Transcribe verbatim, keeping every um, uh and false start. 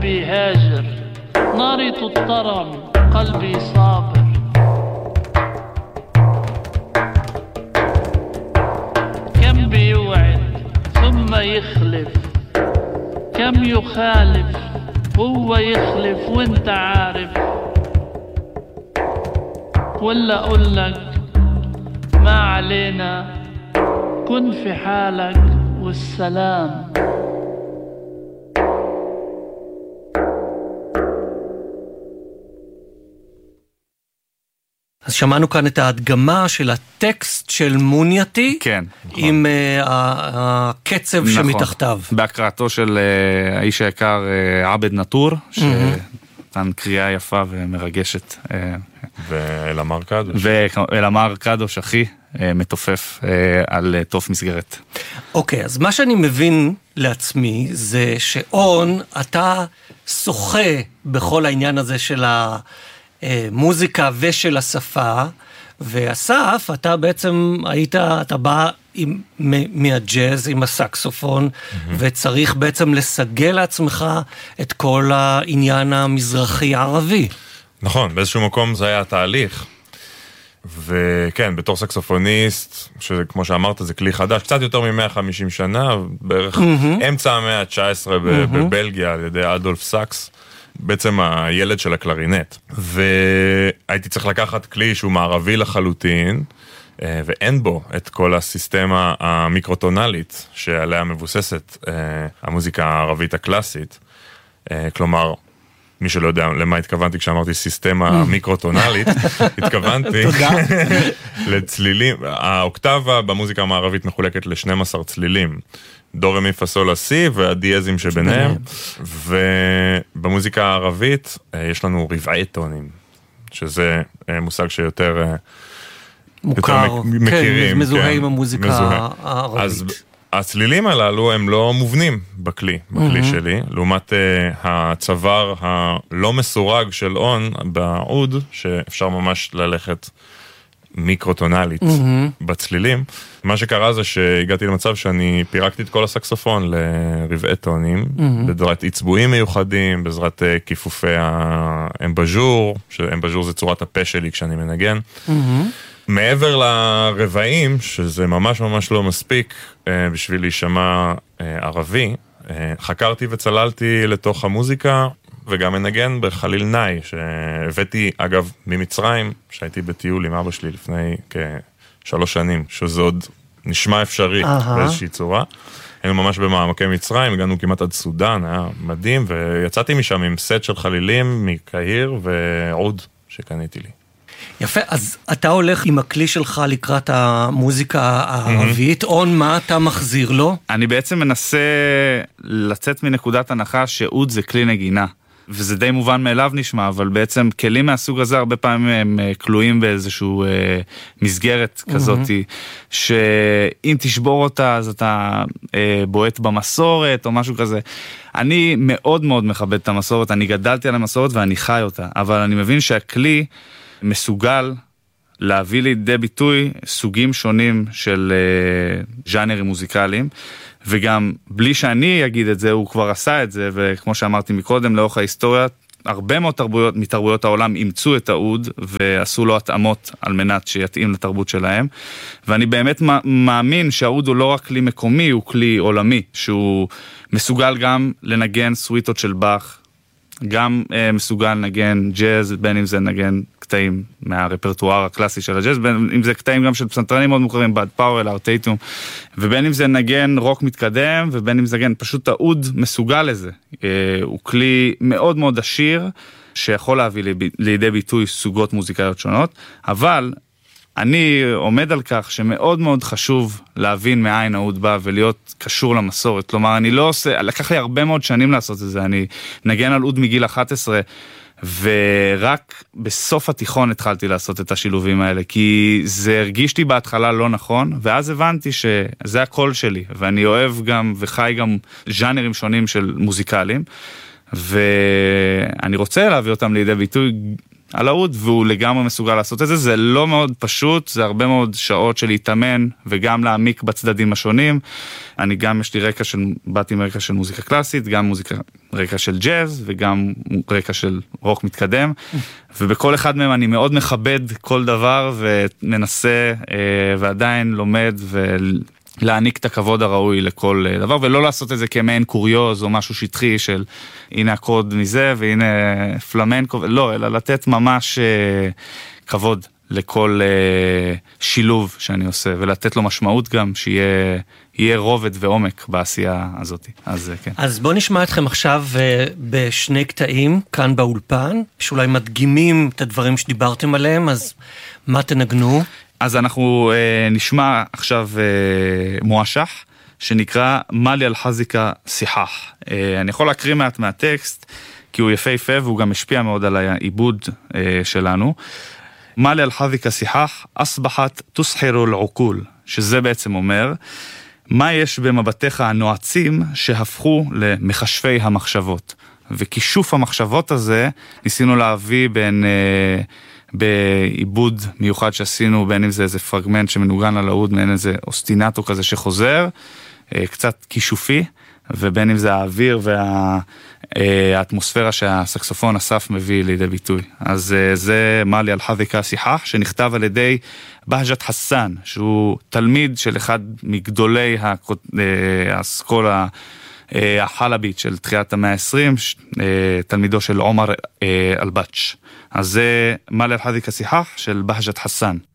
قلبي هاجر ناري تضطرم قلبي صابر كم بيوعد ثم يخلف كم يخالف هو يخلف وانت عارف ولا اقول لك ما علينا كن في حالك والسلام. אז שמענו כאן את ההדגמה של הטקסט של מונייתי, כן, עם uh, הקצב נכון. שמתחתיו. בהקראתו של uh, האיש היקר uh, עבד נטור, שנתן קריאה יפה ומרגשת. Uh, ואלמר קדוש. ואלמר קדוש, אחי, uh, מתופף uh, על uh, תוף מסגרת. אוקיי, אז מה שאני מבין לעצמי זה שאון, אתה שוחה בכל העניין הזה של ה... מוזיקה ושל השפה, ואסף, אתה בעצם היית, אתה בא עם, מהג'אז, עם הסקסופון, mm-hmm. וצריך בעצם לסגל לעצמך את כל העניין המזרחי הערבי. נכון, באיזשהו מקום זה היה התהליך, וכן, בתור סקסופוניסט, שכמו שאמרת זה כלי חדש, קצת יותר מ-מאה וחמישים שנה, בערך mm-hmm. אמצע המאה ה-תשע עשרה mm-hmm. בבלגיה, על ידי אדולף סאקס, בעצם הילד של הקלרינט, והייתי צריך לקחת כלי שהוא מערבי לחלוטין, ואין בו את כל הסיסטמה המיקרוטונלית שעליה מבוססת המוזיקה הערבית הקלאסית. כלומר, מי שלא יודע למה התכוונתי כשאמרתי סיסטמה מיקרוטונלית, התכוונתי לצלילים. האוקטבה במוזיקה המערבית מחולקת ל-שנים עשר צלילים. דו רמי פא סול לה סי והדיאזים שביניהם, ובמוזיקה הערבית יש לנו רבעי טונים, שזה מושג שיותר מוכר, מכירים, כן, מזוהה עם המוזיקה הערבית. אז הצלילים הללו הם לא מובנים בכלי, בכלי שלי, לעומת הצוואר הלא מסורג של און בעוד, שאפשר ממש ללכת מיקרוטונלית mm-hmm. בצלילים. מה שקרה זה שהגעתי למצב שאני פירקתי את כל הסקסופון לרבעי טונים, mm-hmm. בעזרת עצבועים מיוחדים, בעזרת uh, כיפופי האמבז'ור, שאמבז'ור זה צורת הפה שלי כשאני מנגן. Mm-hmm. מעבר לרבעים, שזה ממש ממש לא מספיק uh, בשביל להישמע uh, ערבי, uh, חקרתי וצללתי לתוך המוזיקה, וגם מנגן בחליל נאי, שהבאתי, אגב, ממצרים, שהייתי בטיול עם אבא שלי לפני כשלוש שנים, שזה עוד נשמע אפשרי uh-huh. באיזושהי צורה. היינו ממש במעמקי מצרים, הגענו כמעט עד סודן, היה מדהים, ויצאתי משם עם סט של חלילים מקהיר ועוד שקניתי לי. יפה, אז אתה הולך עם הכלי שלך לקראת המוזיקה הערבית, און, מה אתה מחזיר לו? אני בעצם מנסה לצאת מנקודת הנחה שעוד זה כלי נגינה. וזה די מובן מאליו נשמע, אבל בעצם כלים מהסוג הזה הרבה פעמים הם כלואים באיזשהו אה, מסגרת כזאת, mm-hmm. שאם תשבור אותה אז אתה אה, בועט במסורת או משהו כזה. אני מאוד מאוד מכבד את המסורת, אני גדלתי על המסורת ואני חי אותה, אבל אני מבין שהכלי מסוגל להביא לידי ביטוי סוגים שונים של אה, ז'אנרים מוזיקליים, וגם בלי שאני אגיד את זה, הוא כבר עשה את זה, וכמו שאמרתי מקודם, לאורך ההיסטוריה, הרבה מאוד תרבויות, מתרבויות העולם אימצו את העוד, ועשו לו התאמות על מנת שיתאים לתרבות שלהם, ואני באמת מאמין שהעוד הוא לא רק כלי מקומי, הוא כלי עולמי, שהוא מסוגל גם לנגן סוויטות של באך, גם אה, מסוגל לנגן ג'אז, בין אם זה נגן קטעים מהרפרטואר הקלאסי של הג'אז, בין אם זה קטעים גם של פסנתרנים מאוד מוכרים, בד פאוול, ארטייטום, ובין אם זה נגן רוק מתקדם, ובין אם זה נגן, פשוט העוד מסוגל לזה. אה, הוא כלי מאוד מאוד עשיר, שיכול להביא לידי ביטוי סוגות מוזיקאיות שונות, אבל אני עומד על כך שמאוד מאוד חשוב להבין מאין העוד בא ולהיות קשור למסורת. כלומר, אני לא עושה, לקח לי הרבה מאוד שנים לעשות את זה. אני נגן על עוד מגיל אחת עשרה, ורק בסוף התיכון התחלתי לעשות את השילובים האלה, כי זה הרגיש לי בהתחלה לא נכון, ואז הבנתי שזה הקול שלי, ואני אוהב גם וחי גם ז'אנרים שונים של מוזיקליים, ואני רוצה להביא אותם לידי ביטוי על העוד, והוא לגמרי מסוגל לעשות את זה. זה לא מאוד פשוט, זה הרבה מאוד שעות של להתאמן, וגם להעמיק בצדדים השונים. אני גם, יש לי רקע של, באתי מרקע של מוזיקה קלאסית, גם מוזיקה, רקע של ג'אז, וגם רקע של רוק מתקדם, ובכל אחד מהם אני מאוד מכבד כל דבר, ומנסה, ועדיין לומד, ו... להעניק את הכבוד הראוי לכל דבר, ולא לעשות את זה כמעין קוריוז או משהו שטחי של הנה הקוד מזה והנה פלמנקו, לא, אלא לתת ממש כבוד לכל שילוב שאני עושה, ולתת לו משמעות גם שיהיה רובד ועומק בעשייה הזאת. אז כן. אז בוא נשמע אתכם עכשיו בשני קטעים כאן באולפן, שאולי מדגימים את הדברים שדיברתם עליהם, אז מה תנגנו? אז אנחנו אה, נשמע עכשיו אה, מואשח, שנקרא מאלי אל-חזיקה סיחח. אה, אני יכול להקריא מעט מהטקסט, כי הוא יפהפה והוא גם משפיע מאוד על העיבוד אה, שלנו. מאלי אל-חזיקה סיחח, אסבחת תוסחירו לעוקול, שזה בעצם אומר, מה יש במבטיך הנועצים שהפכו למחשבי המחשבות. וכישוף המחשבות הזה ניסינו להביא בין... אה, בעיבוד מיוחד שעשינו, בין אם זה איזה פרגמנט שמנוגן על העוד, בין איזה אוסטינטו כזה שחוזר, קצת כישופי, ובין אם זה האוויר והאטמוספירה שהסקסופון הסף מביא לידי ביטוי. אז זה מאלי אל-חזיקה סיחח, שנכתב על ידי בהג'ת חסן, שהוא תלמיד של אחד מגדולי האסכולה החלבית של תחילת המאה ה-עשרים, תלמידו של עומר אל-בטש. אז זה מאלי אל-חזיקה סיחח של בהג'ת חסן.